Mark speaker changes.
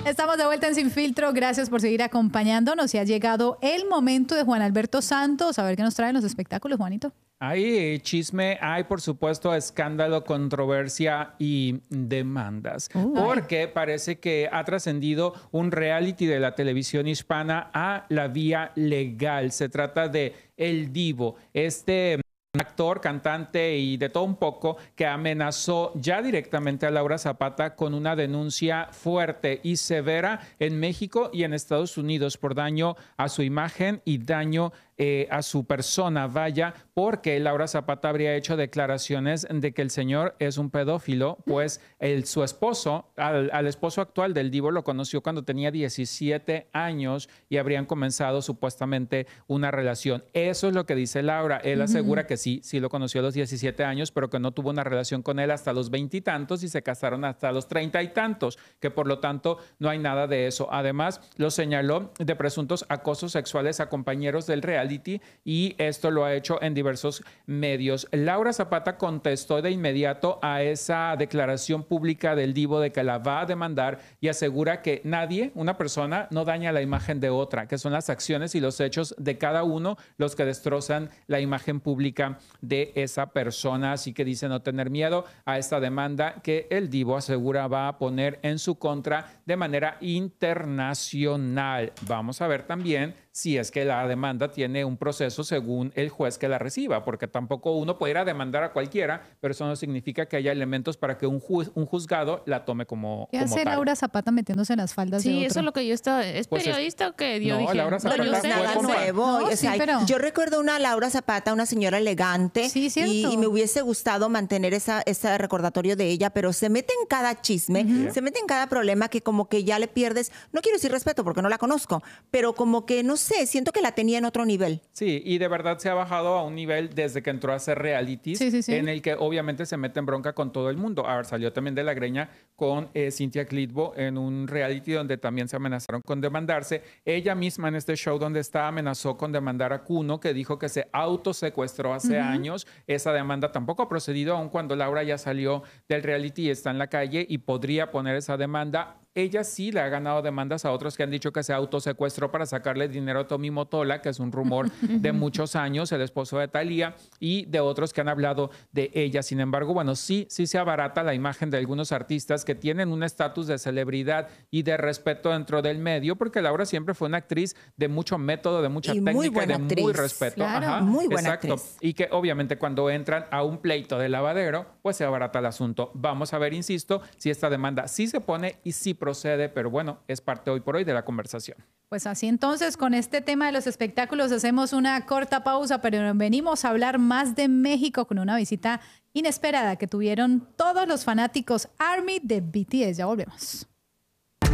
Speaker 1: Estamos de vuelta en Sin Filtro. Gracias por seguir acompañándonos. Y ha llegado el momento de Juan Alberto Santos. A ver qué nos traen los espectáculos, Juanito.
Speaker 2: Hay chisme, hay por supuesto escándalo, controversia y demandas. Porque parece que ha trascendido un reality de la televisión hispana a la vía legal. Se trata de El Divo, actor, cantante y de todo un poco, que amenazó ya directamente a Laura Zapata con una denuncia fuerte y severa en México y en Estados Unidos por daño a su imagen y daño a su persona, vaya, porque Laura Zapata habría hecho declaraciones de que el señor es un pedófilo, pues su esposo, al esposo actual del Divo, lo conoció cuando tenía 17 años y habrían comenzado supuestamente una relación. Eso es lo que dice Laura. Él asegura que sí lo conoció a los 17 años, pero que no tuvo una relación con él hasta los 20 y tantos y se casaron hasta los 30 y tantos, que por lo tanto no hay nada de eso. Además, lo señaló de presuntos acosos sexuales a compañeros del reality y esto lo ha hecho en diversos medios. Laura Zapata contestó de inmediato a esa declaración pública del Divo de que la va a demandar y asegura que nadie, una persona, no daña la imagen de otra, que son las acciones y los hechos de cada uno los que destrozan la imagen pública de esa persona. Así que dice no tener miedo a esta demanda que el Divo asegura va a poner en su contra de manera internacional. Vamos a ver también si es que la demanda tiene un proceso según el juez que la reciba, porque tampoco uno puede ir a demandar a cualquiera, pero eso no significa que haya elementos para que un juzgado la tome como
Speaker 1: ¿Qué hace
Speaker 2: tal.
Speaker 1: Laura Zapata metiéndose en las faldas de otro?
Speaker 3: Sí, eso es lo que yo estaba... ¿Es
Speaker 2: Pues
Speaker 3: periodista o qué? Yo
Speaker 2: no,
Speaker 3: dije,
Speaker 2: Laura Zapata
Speaker 3: no, yo sé,
Speaker 4: nada
Speaker 3: yo sé.
Speaker 4: nuevo.
Speaker 1: No,
Speaker 4: O sea,
Speaker 1: sí, pero-
Speaker 4: yo recuerdo una Laura Zapata, una señora elegante,
Speaker 1: Sí, cierto.
Speaker 4: y me hubiese gustado mantener ese recordatorio de ella, pero se mete en cada chisme, se mete en cada problema que como que ya le pierdes, no quiero decir respeto porque no la conozco, pero como que, no sé, siento que la tenía en otro nivel.
Speaker 2: Sí, y de verdad se ha bajado a un nivel desde que entró a hacer realities,
Speaker 1: Sí.
Speaker 2: en el que obviamente se mete en bronca con todo el mundo. A ver, salió también de la greña con Cynthia Clitbo en un reality donde también se amenazaron con demandarse. Ella misma en este show donde está amenazó con demandar a Kuno, que dijo que se autosecuestró hace años. Esa demanda tampoco ha procedido, aun cuando Laura ya salió del reality y está en la calle y podría poner esa demanda. Ella sí le ha ganado demandas a otros que han dicho que se autosecuestró para sacarle dinero a Tommy Motola, que es un rumor de muchos años, el esposo de Thalía, y de otros que han hablado de ella. Sin embargo, bueno, sí se abarata la imagen de algunos artistas que tienen un estatus de celebridad y de respeto dentro del medio, porque Laura siempre fue una actriz de mucho método, de mucha técnica y de
Speaker 4: actriz.
Speaker 2: muy respeto.
Speaker 1: Claro.
Speaker 4: Muy buena
Speaker 2: exacto.
Speaker 4: actriz.
Speaker 2: Y que obviamente cuando entran a un pleito de lavadero, pues se abarata el asunto. Vamos a ver, insisto, si esta demanda sí se pone y sí procede, pero bueno, es parte hoy por hoy de la conversación.
Speaker 1: Pues así entonces, con este tema de los espectáculos hacemos una corta pausa, pero venimos a hablar más de México con una visita inesperada que tuvieron todos los fanáticos ARMY de BTS. Ya volvemos.